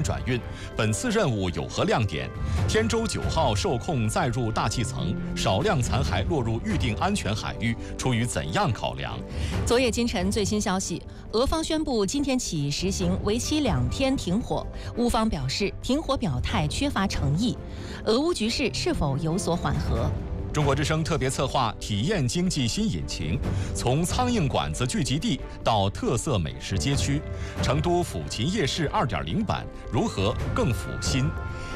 转运，本次任务有何亮点？天舟9号受控载入大气层，少量残骸落入预定安全海域，出于怎样考量？ 昨夜今晨最新消息，俄方宣布今天起实行为期2天停火，乌方表示停火表态缺乏诚意，俄乌局势是否有所缓和？ 中国之声特别策划体验经济新引擎，从苍蝇馆子聚集地到特色美食街区，成都抚琴夜市2.0版如何更抚心？